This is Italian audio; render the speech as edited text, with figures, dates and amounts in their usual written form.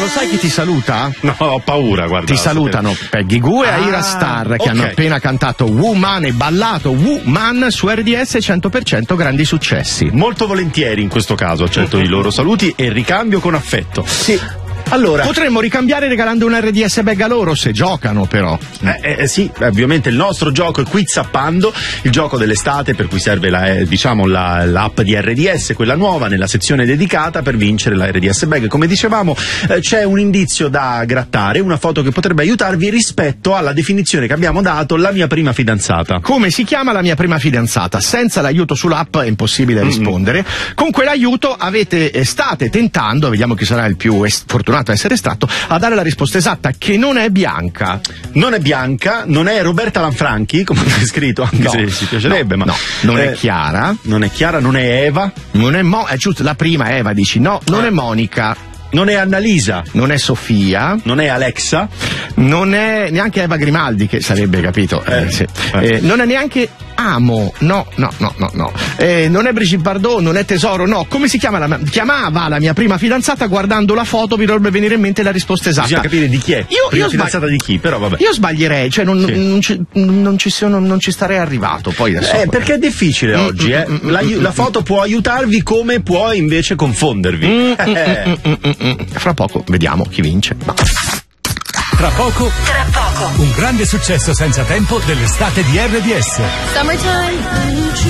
lo sai chi ti saluta? No, ho paura, guarda. Ti salutano Peggy Gue e Ira Star, che hanno appena cantato Woman e ballato Woman su RDS 100% grandi successi. Molto volentieri in questo caso accetto i loro saluti e ricambio con affetto. Sì. Allora, potremmo ricambiare regalando un RDS bag a loro, se giocano però. Sì, ovviamente il nostro gioco è Quiz Zappando, il gioco dell'estate per cui serve l'app di RDS, quella nuova, nella sezione dedicata per vincere la RDS bag. Come dicevamo, c'è un indizio da grattare, una foto che potrebbe aiutarvi rispetto alla definizione che abbiamo dato, la mia prima fidanzata. Come si chiama la mia prima fidanzata? Senza l'aiuto sull'app è impossibile rispondere. Con quell'aiuto state tentando, vediamo chi sarà il più fortunato a essere estratto, a dare la risposta esatta, che non è Bianca. Non è Bianca, non è Roberta Lanfranchi, come è scritto, anche se ci piacerebbe, ma non è Chiara. Non è Chiara, non è Eva. Non è è giusto, la prima Eva dici, no, non è Monica. Non è Annalisa. Non è Sofia. Non è Alexa. Non è neanche Eva Grimaldi, che sarebbe, capito? Sì. Non è neanche Amo. No. Non è Brigitte Bardot, non è Tesoro, no. Come si chiamava la mia prima fidanzata? Guardando la foto vi dovrebbe venire in mente la risposta esatta. Bisogna capire di chi è. Prima fidanzata di chi, però vabbè. Io sbaglierei, cioè non ci starei arrivato. Poi adesso. Perché è difficile oggi, La foto può aiutarvi come può invece confondervi. Fra poco vediamo chi vince. Tra poco, un grande successo senza tempo dell'estate di RDS. Summertime.